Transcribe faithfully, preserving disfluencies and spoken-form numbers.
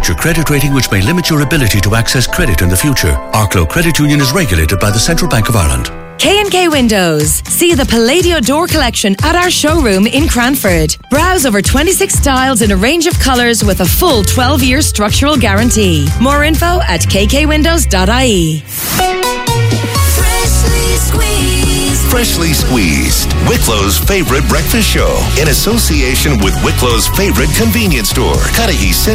your credit rating, which may limit your ability to access credit in the future. Arklow Credit Union is regulated by the Central Bank of Ireland. K and K Windows. See the Palladio door collection at our showroom in Cranford. Browse over twenty-six styles in a range of colours with a full twelve-year structural guarantee. More info at k k windows dot i e. Freshly squeezed. Freshly Squeezed, Wicklow's favorite breakfast show, in association with Wicklow's favorite convenience store, Cudahy Central.